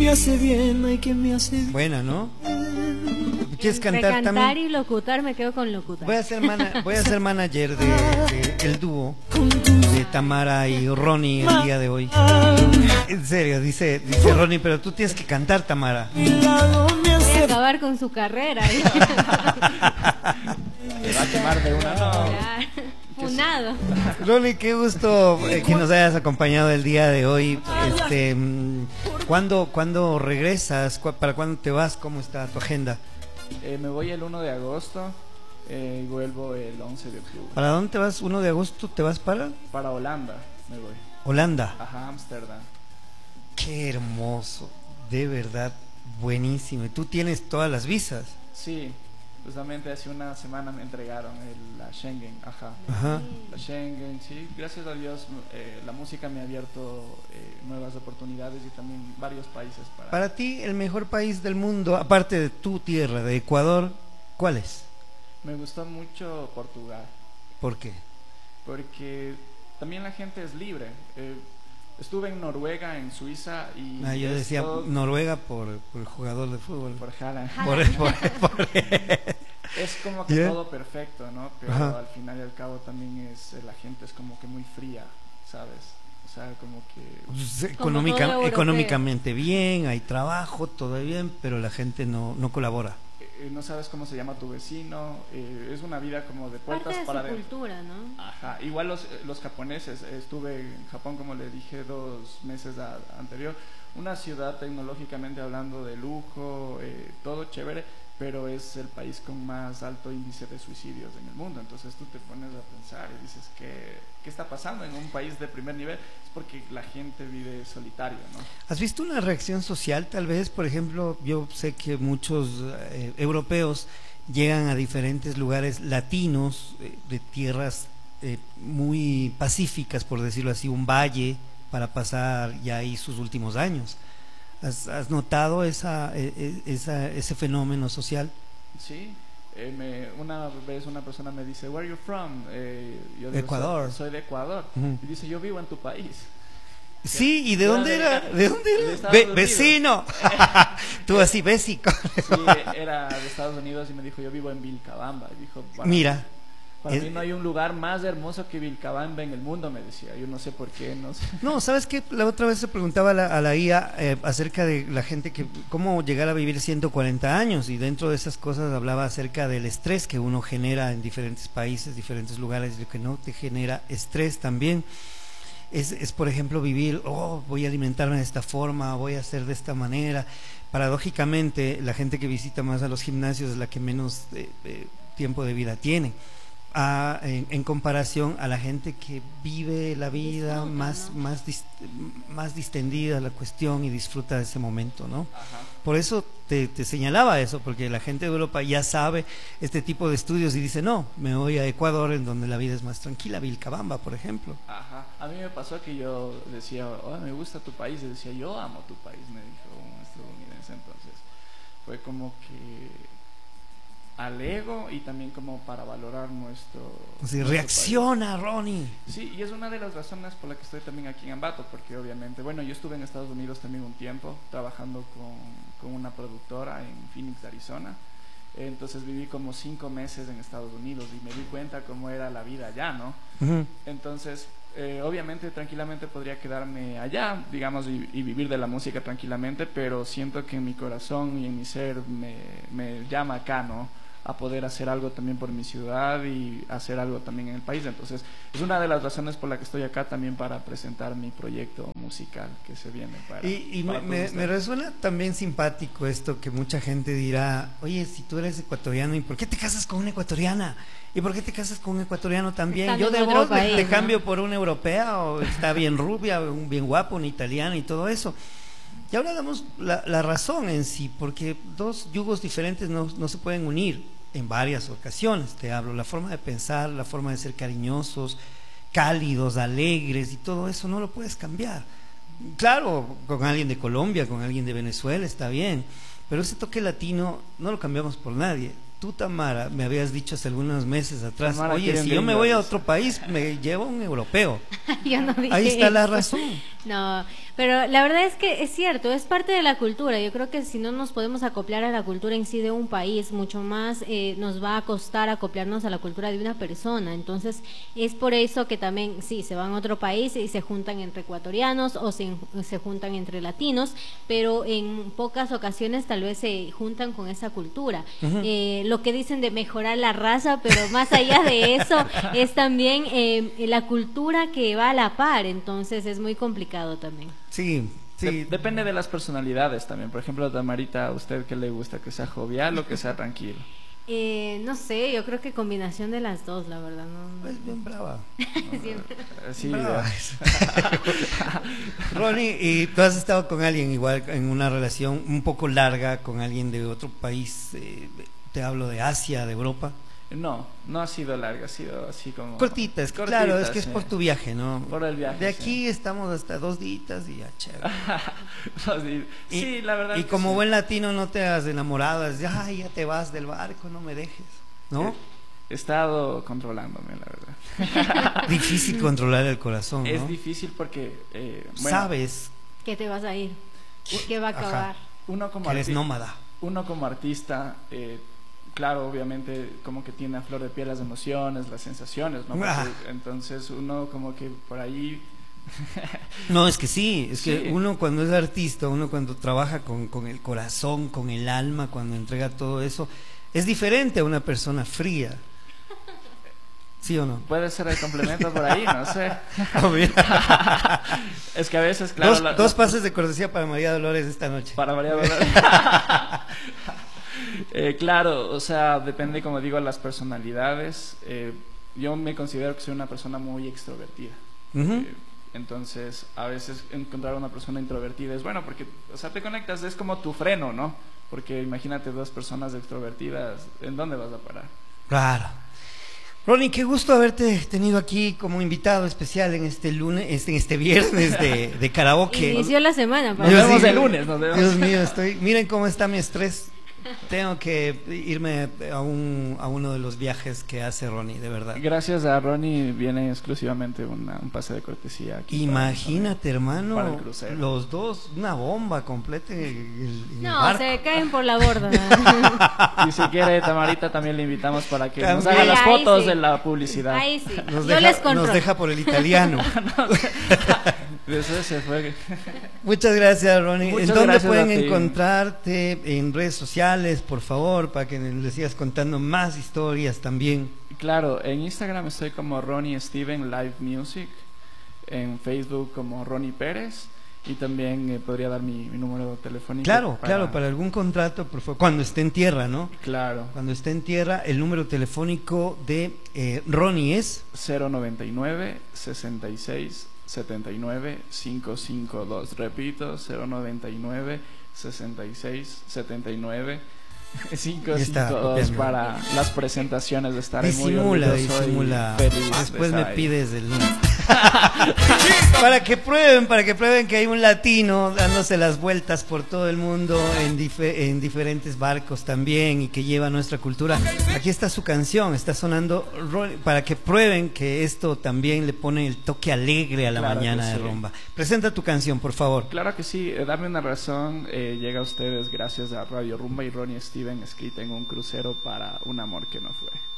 me hace bien, ay, que me hace bien. Buena, ¿no? ¿Quieres Entre cantar cantar también? y locutar me quedo con locutar. Voy a ser manager de el dúo de Tamara y Ronnie el día de hoy. En serio, dice Ronnie, pero tú tienes que cantar, Tamara. Voy a acabar con su carrera. Le va a quemar de una, no. Funado. Ronnie, qué gusto que nos hayas acompañado el día de hoy. ¿Cuándo regresas? ¿Para cuándo te vas? ¿Cómo está tu agenda? Me voy el 1 de agosto y vuelvo el 11 de octubre. ¿Para dónde te vas? ¿1 de agosto te vas para? Para Holanda me voy. Holanda. Ajá, Ámsterdam. Qué hermoso, de verdad, buenísimo. ¿Y tú tienes todas las visas? Sí, justamente hace una semana me entregaron la Schengen, ajá. La Schengen, sí, gracias a Dios la música me ha abierto nuevas oportunidades y también varios países. Para ti, el mejor país del mundo, aparte de tu tierra, de Ecuador, ¿cuál es? Me gustó mucho Portugal. ¿Por qué? Porque también la gente es libre. Estuve en Noruega, en Suiza y... yo decía Noruega por el jugador de fútbol. Por Haaland. Es como que todo perfecto, ¿no? Pero al final y al cabo también la gente es como que muy fría, ¿sabes? O sea, como que... Económicamente bien, hay trabajo, todo bien, pero la gente no colabora. No sabes cómo se llama tu vecino, es una vida como de puertas parte para de su cultura, ¿no? Ajá, igual los japoneses, estuve en Japón, como le dije, 2 meses anterior, una ciudad tecnológicamente hablando de lujo, todo chévere, pero es el país con más alto índice de suicidios en el mundo. Entonces tú te pones a pensar y dices, ¿qué está pasando en un país de primer nivel? Es porque la gente vive solitario, ¿no? ¿Has visto una reacción social tal vez? Por ejemplo, yo sé que muchos europeos llegan a diferentes lugares latinos de tierras muy pacíficas, por decirlo así, un valle, para pasar ya ahí sus últimos años. ¿Has notado ese fenómeno social? Sí, una vez una persona me dice, "Where are you from?" Yo digo, Ecuador. Soy de Ecuador. Y dice, yo vivo en tu país. Sí, ¿y de dónde era? ¿De dónde era? Vecino. Tú así, bésico. Sí, era de Estados Unidos y me dijo, yo vivo en Vilcabamba. Y dijo, mira. Para mí no hay un lugar más hermoso que Vilcabamba en el mundo, me decía. Yo no sé por qué, no sé. No, ¿sabes qué? La otra vez se preguntaba a la IA acerca de la gente cómo llegar a vivir 140 años, y dentro de esas cosas hablaba acerca del estrés que uno genera en diferentes países, diferentes lugares, lo que no te genera estrés también. Es por ejemplo vivir, voy a alimentarme de esta forma, voy a hacer de esta manera. Paradójicamente, la gente que visita más a los gimnasios es la que menos tiempo de vida tiene. En comparación a la gente que vive la vida más distendida la cuestión y disfruta de ese momento, ¿no? Ajá. Por eso te señalaba eso, porque la gente de Europa ya sabe este tipo de estudios y dice, no, me voy a Ecuador, en donde la vida es más tranquila, Vilcabamba, por ejemplo. Ajá. A mí me pasó que yo decía, me gusta tu país, y decía, yo amo tu país, me dijo un estadounidense. Entonces fue como que al ego y también como para valorar nuestro reacciona país. Ronnie. Sí, y es una de las razones por la que estoy también aquí en Ambato, porque obviamente, bueno, yo estuve en Estados Unidos también un tiempo trabajando con una productora en Phoenix, Arizona. Entonces viví como 5 meses en Estados Unidos y me di cuenta cómo era la vida allá, ¿no? Entonces obviamente tranquilamente podría quedarme allá, digamos, y vivir de la música tranquilamente, pero siento que en mi corazón y en mi ser me llama acá, ¿no? A poder hacer algo también por mi ciudad y hacer algo también en el país. Entonces es una de las razones por la que estoy acá, también para presentar mi proyecto musical que se viene para me resuena también simpático esto, que mucha gente dirá, oye, si tú eres ecuatoriano, ¿y por qué te casas con una ecuatoriana? ¿Y por qué te casas con un ecuatoriano también? Estando Yo de otro vos país, te ¿no? cambio por una europea, o está bien rubia, bien guapo, una italiana y todo eso. Y ahora damos la razón en sí, porque dos yugos diferentes no se pueden unir en varias ocasiones. Te hablo, la forma de pensar, la forma de ser cariñosos, cálidos, alegres, y todo eso no lo puedes cambiar. Claro, con alguien de Colombia, con alguien de Venezuela está bien, pero ese toque latino no lo cambiamos por nadie. Tú, Tamara, me habías dicho hace algunos meses atrás, Tamara, oye, si yo me voy a otro país, me llevo a un europeo. Yo no dije Ahí está la eso. razón. No, Pero la verdad es que es cierto, es parte de la cultura. Yo creo que si no nos podemos acoplar a la cultura en sí de un país, mucho más nos va a costar acoplarnos a la cultura de una persona. Entonces, es por eso que también, sí, se van a otro país y se juntan entre ecuatorianos o se juntan entre latinos, pero en pocas ocasiones tal vez se juntan con esa cultura. Lo que dicen de mejorar la raza, pero más allá de eso, es también la cultura que va a la par. Entonces, es muy complicado también. Sí, sí. Depende de las personalidades también. Por ejemplo, Tamarita, ¿a usted qué le gusta? ¿Que sea jovial o que sea tranquilo? No sé, yo creo que combinación de las dos, la verdad. No. Es bien brava. Sí, Brava. Ronnie, ¿y tú has estado con alguien igual en una relación un poco larga con alguien de otro país? Te hablo de Asia, de Europa. No, no ha sido larga, ha sido así como... Cortita, es que cortita, claro, es que es sí. por tu viaje, ¿no? Por el viaje, de sí. aquí estamos hasta 2 días y ya, chévere. Sí, la verdad. Y que como sí. buen latino no te has enamorado, es de, ay, ya te vas del barco, no me dejes, ¿no? He estado controlándome, la verdad. Difícil controlar el corazón, ¿no? Es difícil porque... bueno, Sabes ¿Qué te vas a ir? ¿Qué va a Ajá. acabar? uno como que eres nómada. Uno como artista, claro, obviamente como que tiene a flor de piel las emociones, las sensaciones, ¿no? Porque, entonces uno como que por ahí... No, es que sí, es que Sí. uno cuando es artista, uno cuando trabaja con el corazón, con el alma, cuando entrega todo eso, es diferente a una persona fría. ¿Sí o no? Puede ser el complemento por ahí, no sé. Oh, mira. Es que a veces, claro... Dos pases de cortesía para María Dolores esta noche. Para María Dolores. Claro, o sea, depende, como digo, las personalidades. Yo me considero que soy una persona muy extrovertida. Ujú. Entonces, a veces encontrar una persona introvertida es bueno porque, o sea, te conectas, es como tu freno, ¿no? Porque imagínate 2 personas extrovertidas, ¿en dónde vas a parar? Claro. Ronnie, qué gusto haberte tenido aquí como invitado especial en este lunes, en este viernes de karaoke. Inició la semana. Nos Pablo. vemos sí, el lunes, nos vemos. Dios mío, miren cómo está mi estrés. Tengo que irme a uno de los viajes que hace Ronnie, de verdad. Gracias a Ronnie viene exclusivamente un pase de cortesía aquí. Imagínate, hermano, para el crucero. los dos, una bomba completa en el No, barco. se caen por la borda. Y si quiere, Tamarita, también le invitamos para que nos También. haga las Ahí fotos sí. de la publicidad. Ahí sí. Nos Yo deja, les controlo. nos deja por el italiano. Eso se fue. Muchas gracias, Ronnie. Muchas ¿En dónde gracias pueden a ti. encontrarte? En redes sociales, por favor, para que les sigas contando más historias también. Claro, en Instagram estoy como Ronnie Steven Live Music, en Facebook como Ronnie Pérez, y también podría dar mi número telefónico. Claro, para algún contrato, por favor, cuando esté en tierra, ¿no? Claro, Cuando esté en tierra, el número telefónico de Ronnie es 099 66 79 552. Repito, 099 66 79 552 copiando. para las presentaciones. Estaré muy disimula, orgulloso disimula. y feliz de Después me estar ahí. pides el lunes. para que prueben que hay un latino dándose las vueltas por todo el mundo en diferentes barcos también y que lleva nuestra cultura. Aquí está su canción, está sonando para que prueben que esto también le pone el toque alegre a la Claro mañana que de sí. rumba. Presenta tu canción, por favor. Claro que sí, Dame una razón llega a ustedes gracias a Radio Rumba y Ronnie Steven, escrita en un crucero para un amor que no fue.